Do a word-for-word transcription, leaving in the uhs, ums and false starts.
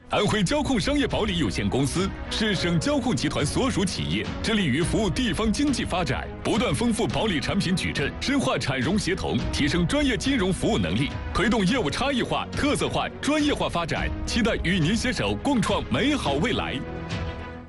安徽交控商业保理有限公司是省交控集团所属企业，致力于服务地方经济发展，不断丰富保理产品矩阵，深化产融协同，提升专业金融服务能力，推动业务差异化、特色化、专业化发展。期待与您携手共创美好未来。